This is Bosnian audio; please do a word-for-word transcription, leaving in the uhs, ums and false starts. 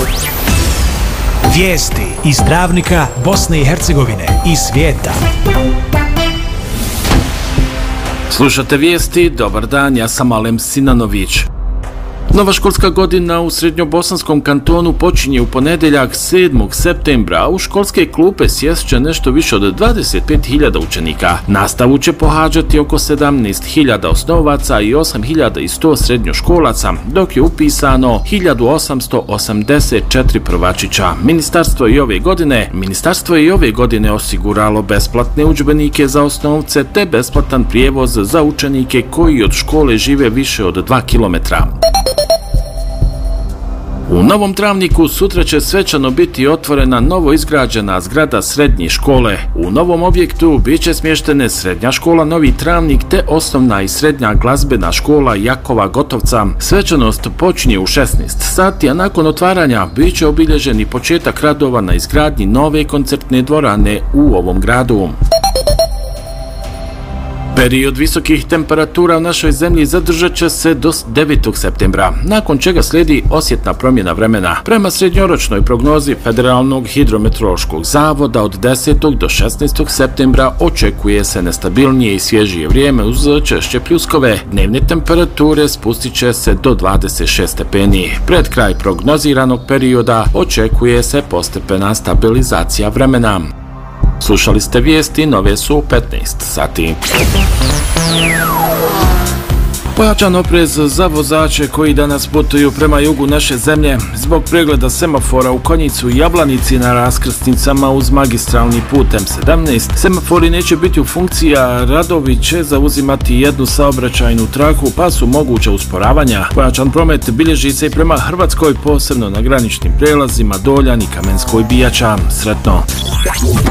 Vijesti iz Travnika, Bosne i Hercegovine i svijeta. Slušate vijesti, dobar dan, ja sam Alem Sinanović. Nova školska godina u Srednjobosanskom kantonu počinje u ponedjeljak sedmog septembra, a u školske klupe sjest će nešto više od dvadeset pet hiljada učenika. Nastavu će pohađati oko sedamnaest hiljada osnovaca i osam hiljada sto srednjoškolaca, dok je upisano hiljadu osamsto osamdeset četiri prvačića. Ministarstvo je i ove godine, ministarstvo je i ove godine osiguralo besplatne udžbenike za osnovce te besplatan prijevoz za učenike koji od škole žive više od dva kilometra. U Novom Travniku sutra će svečano biti otvorena novo izgrađena zgrada srednje škole. U novom objektu bit će smještene srednja škola Novi Travnik te osnovna i srednja glazbena škola Jakova Gotovca. Svečanost počinje u šesnaest sati, a nakon otvaranja bit će obilježen i početak radova na izgradnji nove koncertne dvorane u ovom gradu. Period visokih temperatura u našoj zemlji zadržat će se do devetog septembra, nakon čega slijedi osjetna promjena vremena. Prema srednjoročnoj prognozi Federalnog hidrometeorološkog zavoda od desetog do šesnaestog septembra očekuje se nestabilnije i svježije vrijeme uz češće pljuskove. Dnevne temperature spustit će se do dvadeset šest stepeni. Pred kraj prognoziranog perioda očekuje se postepena stabilizacija vremena. Slušali ste vijesti, nove su u petnaest sati. Pojačan oprez za vozače koji danas putuju prema jugu naše zemlje zbog pregleda semafora u Konjicu i Jablanici na raskrsnicama uz magistralni put M sedamnaest. Semafori neće biti u funkciji, a radovi će zauzimati jednu saobraćajnu traku, pa su moguća usporavanja. Pojačan promet bilježi se i prema Hrvatskoj, posebno na graničnim prijelazima Doljan i Kamenskoj Bijača. Sretno!